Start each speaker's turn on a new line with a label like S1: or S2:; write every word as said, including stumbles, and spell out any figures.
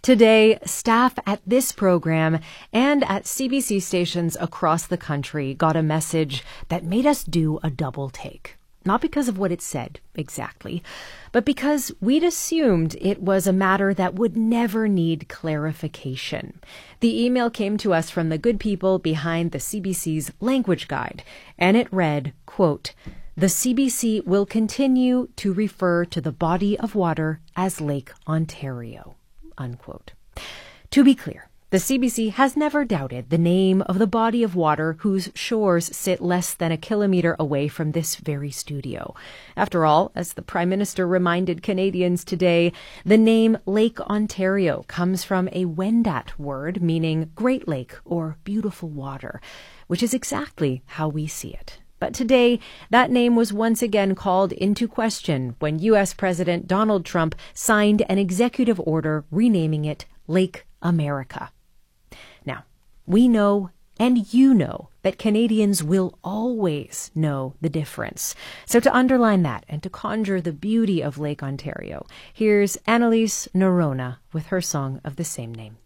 S1: Today, staff at this program and at C B C stations across the country got a message that made us do a double take. Not because of what it said, exactly, but because we'd assumed it was a matter that would never need clarification. The email came to us from the good people behind the C B C's language guide, and it read, quote, "The C B C will continue to refer to the body of water as Lake Ontario," unquote. To be clear, the C B C has never doubted the name of the body of water whose shores sit less than a kilometer away from this very studio. After all, as the Prime Minister reminded Canadians today, the name Lake Ontario comes from a Wendat word meaning Great Lake or beautiful water, which is exactly how we see it. But today, that name was once again called into question when U S President Donald Trump signed an executive order renaming it Lake America. Now, we know and you know that Canadians will always know the difference. So to underline that and to conjure the beauty of Lake Ontario, here's Annalise Norona with her song of the same name.